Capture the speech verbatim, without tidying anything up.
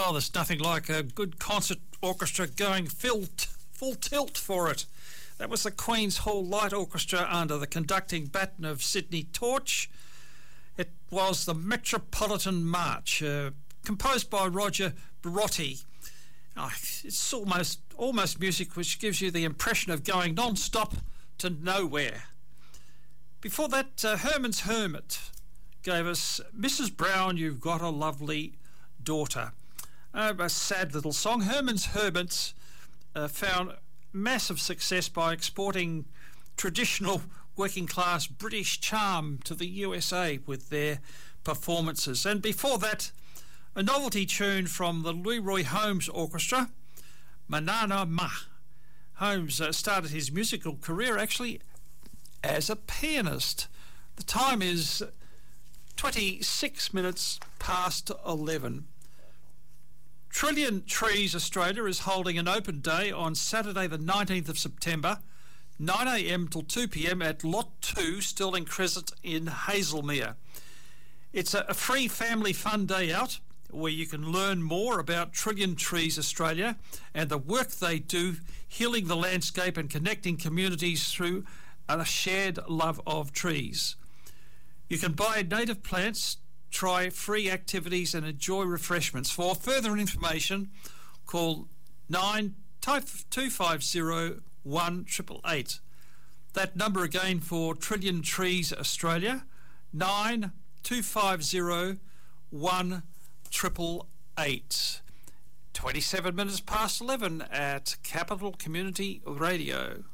Oh, there's nothing like a good concert orchestra going full, t- full tilt for it. That was the Queen's Hall Light Orchestra under the conducting baton of Sydney Torch. It was the Metropolitan March, uh, composed by Roger Barotti. Oh, it's almost almost music which gives you the impression of going non-stop to nowhere. Before that, uh, Herman's Hermit gave us Missus Brown, You've Got a Lovely Daughter. Uh, a sad little song. Herman's Hermit uh, found massive success by exporting traditional working class British charm to the U S A with their performances. And before that, a novelty tune from the Leroy Holmes Orchestra, Manana Ma. Holmes uh, started his musical career actually as a pianist. The time is twenty-six minutes past eleven. Trillion Trees Australia is holding an open day on Saturday the nineteenth of September, nine a m till two p m at Lot two, Stirling Crescent in Hazelmere. It's a, a free family fun day out where you can learn more about Trillion Trees Australia and the work they do healing the landscape and connecting communities through a shared love of trees. You can buy native plants, try free activities and enjoy refreshments. For further information, call nine two five zero one eight eight eight. That number again for Trillion Trees Australia, nine two five zero one eight eight eight. twenty-seven minutes past eleven at Capital Community Radio.